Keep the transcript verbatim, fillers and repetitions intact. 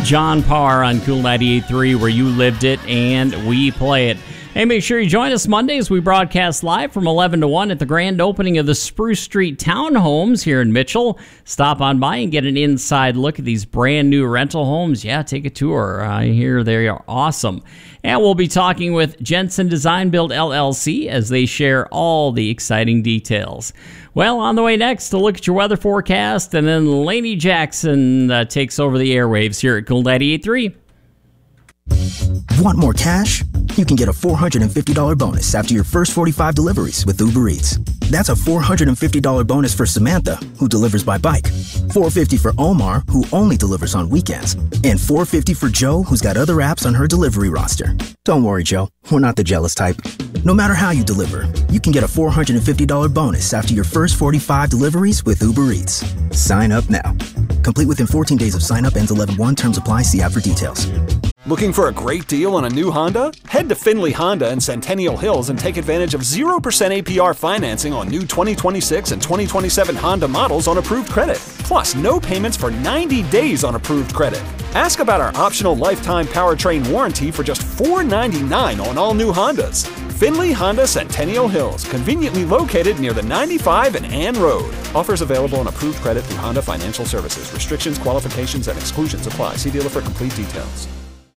John Parr on Cool ninety-eight point three, where you lived it and we play it. Hey, make sure you join us Monday as we broadcast live from eleven to one at the grand opening of the Spruce Street Townhomes here in Mitchell. Stop on by and get an inside look at these brand new rental homes. Yeah, take a tour. I hear they are awesome. And we'll be talking with Jensen Design Build L L C as they share all the exciting details. Well, on the way next to look at your weather forecast, and then Lainey Jackson uh, takes over the airwaves here at Cool ninety-eight point three. Want more cash? You can get a four hundred fifty dollars bonus after your first forty-five deliveries with Uber Eats. That's a four hundred fifty dollars bonus for Samantha, who delivers by bike, four hundred fifty dollars for Omar, who only delivers on weekends, and four hundred fifty dollars for Joe, who's got other apps on her delivery roster. Don't worry, Joe, we're not the jealous type. No matter how you deliver, you can get a four hundred fifty dollars bonus after your first forty-five deliveries with Uber Eats. Sign up now. Complete within fourteen days of sign up. Ends eleven one. Terms apply. See app for details. Looking for a great deal on a new Honda? Head to Finley Honda in Centennial Hills and take advantage of zero percent A P R financing on new twenty twenty-six and twenty twenty-seven Honda models on approved credit. Plus, no payments for ninety days on approved credit. Ask about our optional lifetime powertrain warranty for just four ninety-nine on all new Hondas. Finley Honda Centennial Hills, conveniently located near the ninety-five and Ann Road. Offers available on approved credit through Honda Financial Services. Restrictions, qualifications, and exclusions apply. See dealer for complete details.